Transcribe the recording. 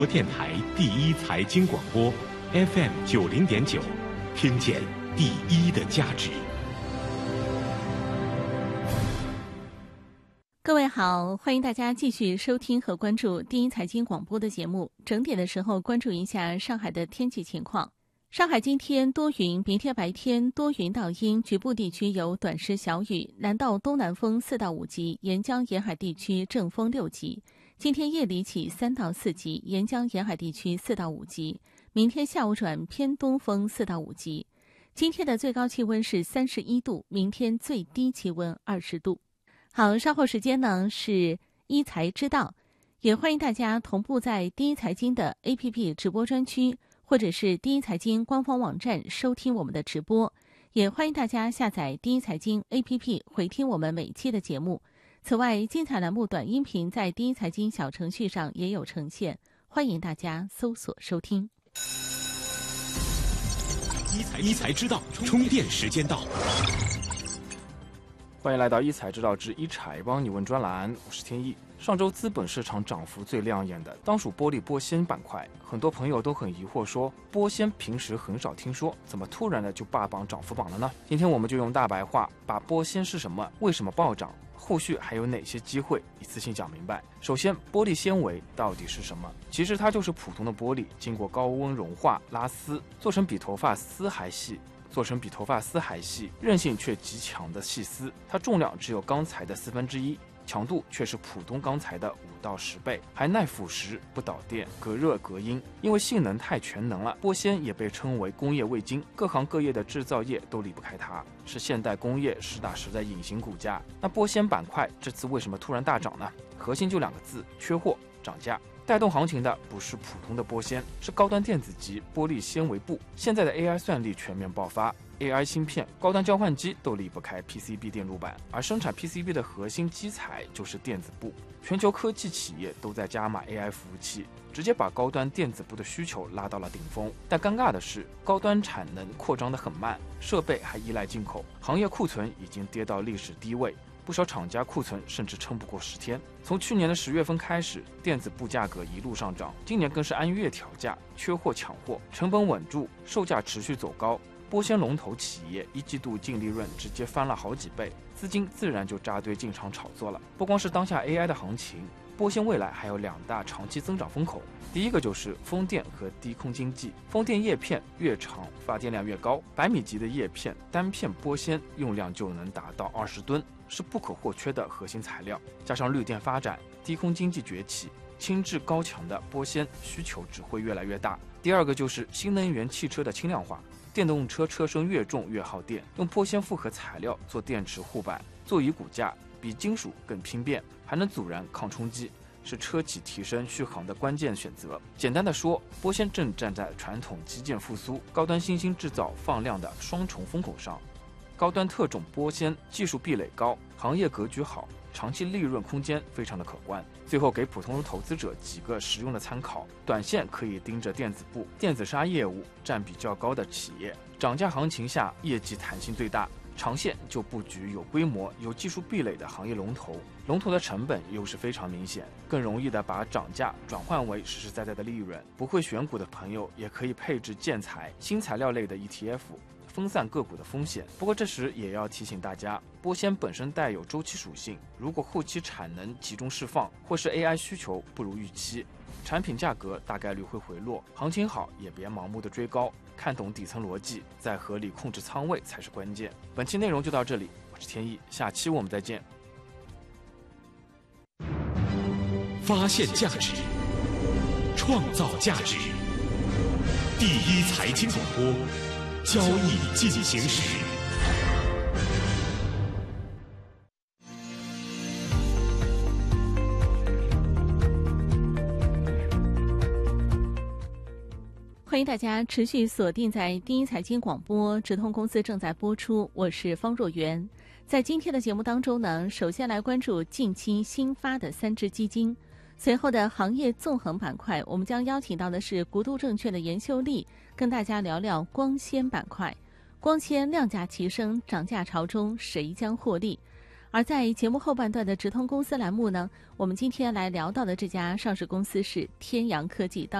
电台第一财经广播 FM90.9，听见第一的价值。 各位好，欢迎大家继续收听和关注第一财经广播的节目。整点的时候关注一下上海的天气情况。上海今天多云，明天白天多云到阴，局部地区有短时小雨，南到东南风4到5级，沿江沿海地区正风6级。今天夜里起3到4级，沿江沿海地区4到5级。明天下午转偏东风4到5级。今天的最高气温是31度，明天最低气温20度。好，稍后时间呢是一财知道，也欢迎大家同步在第一财经的 APP 直播专区，或者是第一财经官方网站收听我们的直播，也欢迎大家下载第一财经 APP 回听我们每期的节目。此外，精彩栏目短音频在第一财经小程序上也有呈现，欢迎大家搜索收听。 一财知道，充电时间到。 欢迎来到一财知道之一财帮你问专栏，我是天意。上周资本市场涨幅最亮眼的当属玻璃玻纤板块，很多朋友都很疑惑说，玻纤平时很少听说，怎么突然的就霸榜涨幅榜了呢？今天我们就用大白话把玻纤是什么，为什么暴涨，后续还有哪些机会一次性讲明白。首先，玻璃纤维到底是什么？其实它就是普通的玻璃，经过高温融化拉丝，做成比头发丝还细，韧性却极强的细丝，它重量只有钢材的1/4，强度却是普通钢材的5到10倍，还耐腐蚀、不导电、隔热隔音。因为性能太全能了，玻纤也被称为工业味精，各行各业的制造业都离不开它，是现代工业实打实的隐形骨架。那玻纤板块这次为什么突然大涨呢？核心就2个字：缺货、涨价。带动行情的不是普通的玻纤，是高端电子级玻璃纤维布。现在的 AI 算力全面爆发， AI 芯片、高端交换机都离不开 PCB 电路板，而生产 PCB 的核心基材就是电子布。全球科技企业都在加码 AI 服务器，直接把高端电子布的需求拉到了顶峰。但尴尬的是，高端产能扩张得很慢，设备还依赖进口，行业库存已经跌到历史低位。不少厂家库存甚至撑不过10天。从去年的10月份开始，电子布价格一路上涨，今年更是按月调价，缺货抢货，成本稳住，售价持续走高。玻纤龙头企业1季度净利润直接翻了好几倍，资金自然就扎堆进场炒作了。不光是当下 AI 的行情，玻纤未来还有2大长期增长风口。第一个就是风电和低空经济，风电叶片越长，发电量越高，100米级的叶片单片玻纤用量就能达到20吨，是不可或缺的核心材料。加上绿电发展，低空经济崛起，轻质高强的玻纤需求只会越来越大。第二个就是新能源汽车的轻量化，电动车车身越重越耗电，用玻纤复合材料做电池护板，座椅骨架比金属更轻便，还能阻燃抗冲击，是车企提升续航的关键选择。简单的说，玻纤正站在传统基建复苏、高端新兴制造放量的双重风口上。高端特种玻纤技术壁垒高，行业格局好，长期利润空间非常的可观。最后给普通投资者几个实用的参考：短线可以盯着电子布、电子纱业务占比较高的企业，涨价行情下业绩弹性最大；长线就布局有规模、有技术壁垒的行业龙头，龙头的成本优势非常明显，更容易的把涨价转换为实实在在的利润。不会选股的朋友也可以配置建材、新材料类的 ETF。分散个股的风险。不过这时也要提醒大家，玻纤本身带有周期属性，如果后期产能集中释放，或是 AI 需求不如预期，产品价格大概率会回落。行情好也别盲目的追高，看懂底层逻辑，再合理控制仓位才是关键。本期内容就到这里，我是天意，下期我们再见。 发现价值，创造价值，第一财经广播，交易进行时。 欢迎大家持续锁定在第一财经广播，直通公司正在播出，我是方若媛。在今天的节目当中呢，首先来关注近期新发的3只基金，随后的行业纵横板块，我们将邀请到的是国度证券的严秀丽，跟大家聊聊光纤板块。光纤量价齐升，涨价潮中，谁将获利？ 而在节目后半段的直通公司栏目呢，我们今天来聊到的这家上市公司是天阳科技。